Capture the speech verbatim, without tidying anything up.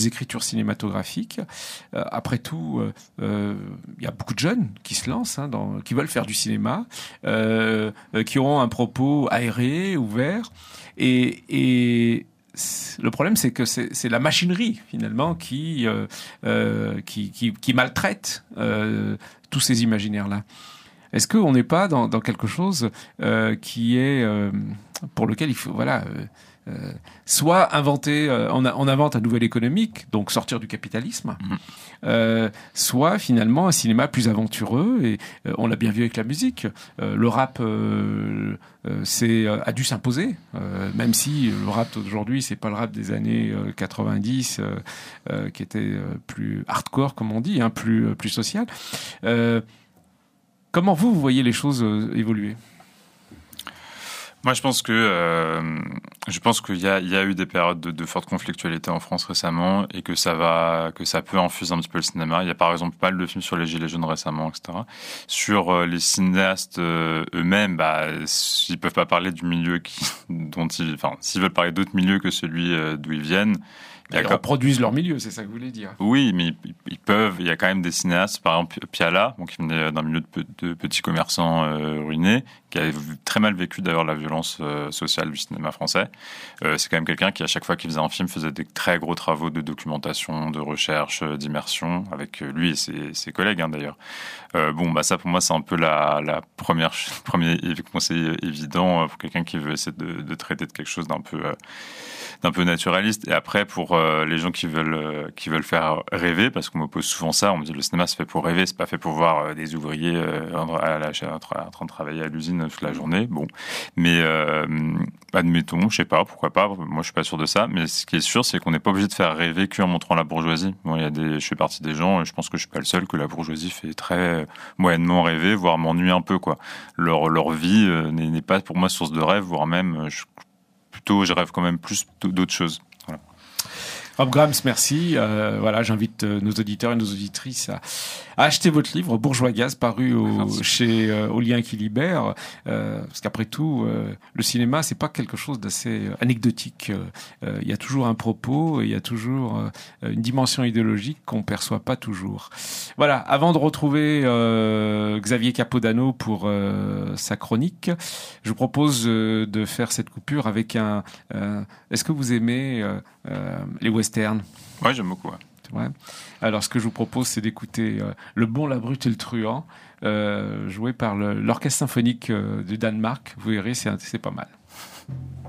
écritures cinématographiques. Euh, après tout, il euh, y a beaucoup de jeunes qui se lancent, hein, dans, qui veulent faire du cinéma, euh, euh, qui auront un propos aéré, ouvert. Et, et le problème, c'est que c'est, c'est la machinerie, finalement, qui, euh, euh, qui, qui, qui maltraite euh, tous ces imaginaires-là. Est-ce qu'on n'est pas dans, dans quelque chose euh, qui est euh, pour lequel il faut, voilà, euh, euh, soit inventer, euh, on, a, on invente un nouvel économique, donc sortir du capitalisme, mmh. euh, soit finalement un cinéma plus aventureux. Et euh, on l'a bien vu avec la musique. Euh, le rap, euh, euh, c'est a dû s'imposer, euh, même si le rap d'aujourd'hui, c'est pas le rap des années euh, quatre-vingt-dix, euh, euh, qui était euh, plus hardcore, comme on dit, hein, plus plus social. Euh, Comment vous, vous voyez les choses euh, évoluer ? Moi, je pense que euh, je pense qu'il y a il y a eu des périodes de, de forte conflictualité en France récemment et que ça va que ça peut infuser un petit peu le cinéma. Il y a par exemple pas mal de films sur les gilets jaunes récemment, et cetera. Sur euh, les cinéastes euh, eux-mêmes, bah ils peuvent pas parler du milieu qui dont ils, enfin s'ils veulent parler d'autres milieux que celui euh, d'où ils viennent. Ils reproduisent leur milieu, c'est ça que vous voulez dire. Oui, mais ils, ils peuvent. Il y a quand même des cinéastes, par exemple Piala, donc qui venait d'un milieu de, pe- de petits commerçants euh, ruinés, qui a très mal vécu d'ailleurs la violence euh, sociale du cinéma français. Euh, c'est quand même quelqu'un qui, à chaque fois qu'il faisait un film, faisait des très gros travaux de documentation, de recherche, euh, d'immersion, avec lui et ses, ses collègues hein, d'ailleurs. Euh, bon, bah ça pour moi c'est un peu la, la première premier conseil évident pour quelqu'un qui veut essayer de, de traiter de quelque chose d'un peu euh, d'un peu naturaliste. Et après pour euh, les gens qui veulent euh, qui veulent faire rêver, parce qu'on me pose souvent ça, on me dit le cinéma c'est fait pour rêver, c'est pas fait pour voir euh, des ouvriers euh, à la, en train de travailler à l'usine toute la journée. Bon, mais euh, admettons, je sais pas, pourquoi pas. Moi je suis pas sûr de ça, mais ce qui est sûr c'est qu'on n'est pas obligé de faire rêver qu'en montrant la bourgeoisie. Bon, il y a des, je fais partie des gens, et je pense que je suis pas le seul que la bourgeoisie fait très moyennement rêver, voire m'ennuie un peu quoi. Leur leur vie euh, n'est, n'est pas pour moi source de rêve, voire même je, plutôt je rêve quand même plus d'autres choses. Voilà. Rob Grams, merci. Euh, voilà, j'invite euh, nos auditeurs et nos auditrices à, à acheter votre livre Bourgeois Gaz, paru au, chez euh, Au Lien qui Libère, euh, parce qu'après tout, euh, le cinéma, c'est pas quelque chose d'assez anecdotique. Il euh, y a toujours un propos, il y a toujours euh, une dimension idéologique qu'on perçoit pas toujours. Voilà. Avant de retrouver euh, Xavier Capodano pour euh, sa chronique, je vous propose euh, de faire cette coupure avec un. Euh, est-ce que vous aimez euh, euh, les westerns? Ouais, j'aime beaucoup. Ouais. Ouais. Alors, ce que je vous propose, c'est d'écouter euh, Le Bon, la Brute et le Truand, euh, joué par le, l'Orchestre symphonique euh, du Danemark. Vous verrez, c'est, c'est pas mal.